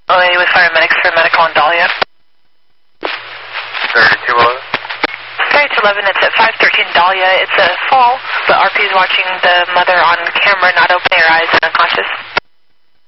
LA with paramedics for medical on Dahlia. 3211. 3211, it's at 513 Dahlia. It's a fall, but RP is watching the mother on camera, not opening her eyes and unconscious.